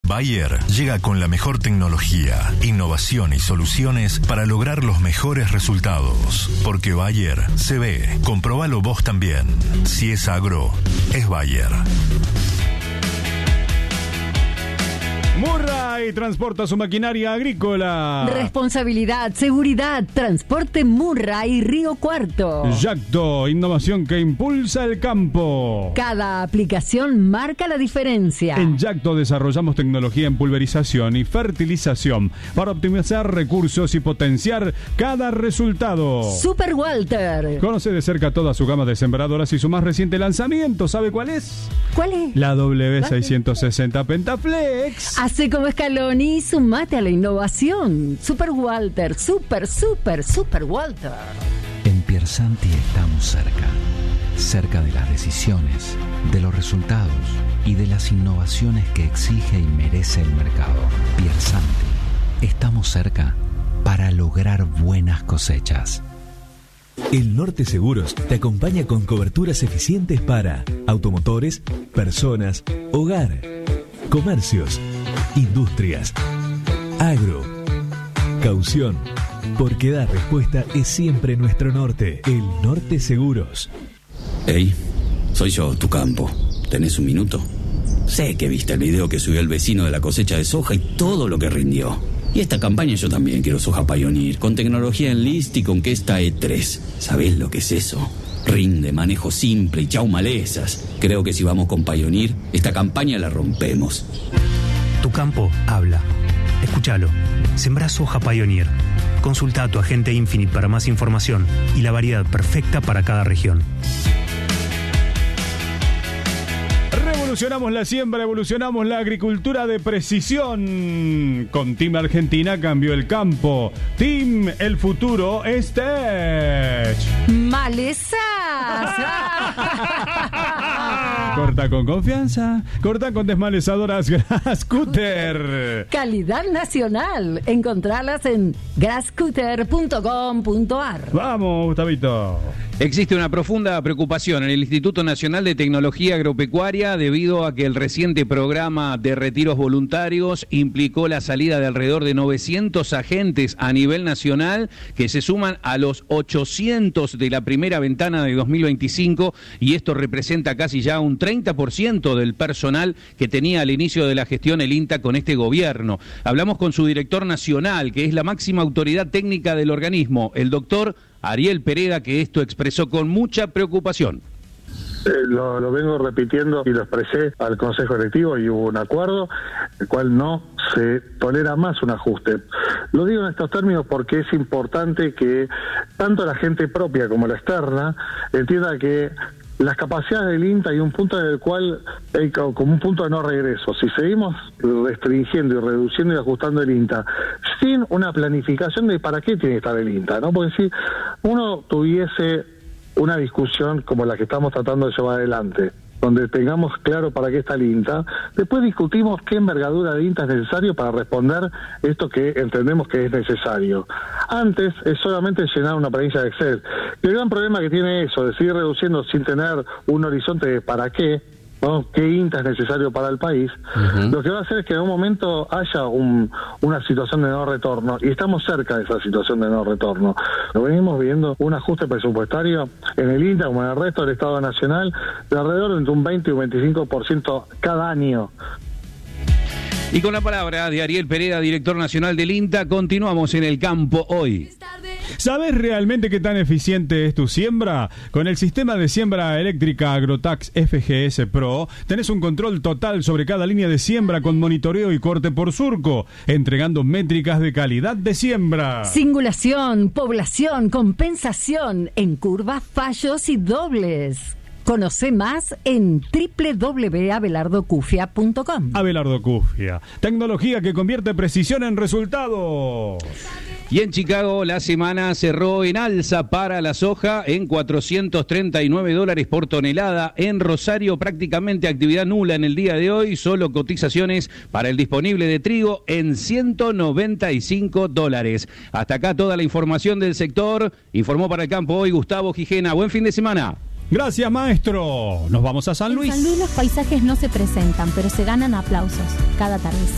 Bayer llega con la mejor tecnología, innovación y soluciones para lograr los mejores resultados. Porque Bayer se ve. Comprobalo vos también. Si es agro, es Bayer. Murray transporta su maquinaria agrícola. Responsabilidad, seguridad, transporte Murray Río Cuarto. Yacto, innovación que impulsa el campo. Cada aplicación marca la diferencia. En Yacto desarrollamos tecnología en pulverización y fertilización para optimizar recursos y potenciar cada resultado. Super Walter. Conoce de cerca toda su gama de sembradoras y su más reciente lanzamiento. ¿Sabe cuál es? ¿Cuál es? La W660 Pentaflex. Hace como Scaloni y sumate a la innovación. Super Walter, super Walter. En Piersanti estamos cerca de las decisiones, de los resultados y de las innovaciones que exige y merece el mercado. Piersanti, estamos cerca para lograr buenas cosechas. El Norte Seguros te acompaña con coberturas eficientes para automotores, personas, hogar, comercios, industrias, agro, caución, porque dar respuesta es siempre nuestro norte. El Norte Seguros. Hey, soy yo, tu campo. ¿Tenés un minuto? Sé que viste el video que subió el vecino de la cosecha de soja y todo lo que rindió. Y esta campaña yo también quiero soja Pioneer, con tecnología Enlist y con Kesta E3. ¿Sabés lo que es eso? Rinde, manejo simple y chau malezas. Creo que si vamos con Pioneer, esta campaña la rompemos. Tu campo habla. Escúchalo. Sembrá soja Pioneer. Consulta a tu agente Infinite para más información y la variedad perfecta para cada región. Revolucionamos la siembra, evolucionamos la agricultura de precisión. Con Team Argentina cambió el campo. Team El Futuro Stage. ¡Malezas! Corta con confianza. Corta con desmalezadoras Grascutter. Calidad nacional. Encontralas en grascutter.com.ar. Vamos, Gustavito. Existe una profunda preocupación en el Instituto Nacional de Tecnología Agropecuaria debido a que el reciente programa de retiros voluntarios implicó la salida de alrededor de 900 agentes a nivel nacional que se suman a los 800 de la primera ventana de 2025 y esto representa casi ya un 30% del personal que tenía al inicio de la gestión el INTA con este gobierno. Hablamos con su director nacional, que es la máxima autoridad técnica del organismo, el doctor Ariel Pereda, que esto expresó con mucha preocupación. Lo vengo repitiendo y lo expresé al Consejo Directivo y hubo un acuerdo, el cual no se tolera más un ajuste. Lo digo en estos términos porque es importante que tanto la gente propia como la externa entienda que las capacidades del INTA hay un punto en el cual hay como un punto de no regreso. Si seguimos restringiendo y reduciendo y ajustando el INTA sin una planificación de para qué tiene que estar el INTA, ¿no? Porque si uno tuviese una discusión como la que estamos tratando de llevar adelante, donde tengamos claro para qué está el INTA, después discutimos qué envergadura de INTA es necesario para responder esto que entendemos que es necesario. Antes es solamente llenar una planilla de Excel. Y el gran problema que tiene eso, de seguir reduciendo sin tener un horizonte de para qué, ¿no? ¿Qué INTA es necesario para el país? Lo que va a hacer es que en un momento haya una situación de no retorno, y estamos cerca de esa situación de no retorno. Lo venimos viendo un ajuste presupuestario en el INTA como en el resto del Estado Nacional de alrededor entre un 20 y un 25% cada año. Y con la palabra de Ariel Pereda, director nacional del INTA, continuamos en el campo hoy. ¿Sabes realmente qué tan eficiente es tu siembra? Con el sistema de siembra eléctrica Agrotax FGS Pro, tenés un control total sobre cada línea de siembra con monitoreo y corte por surco, entregando métricas de calidad de siembra. Singulación, población, compensación en curvas, fallos y dobles. Conoce más en www.abelardocufia.com. Abelardo Cufia, tecnología que convierte precisión en resultados. Y en Chicago la semana cerró en alza para la soja en $439 por tonelada. En Rosario prácticamente actividad nula en el día de hoy, solo cotizaciones para el disponible de trigo en $195. Hasta acá toda la información del sector. Informó para el campo hoy Gustavo Gijena. Buen fin de semana. Gracias, maestro. Nos vamos a San Luis. En San Luis los paisajes no se presentan, pero se ganan aplausos cada tarde.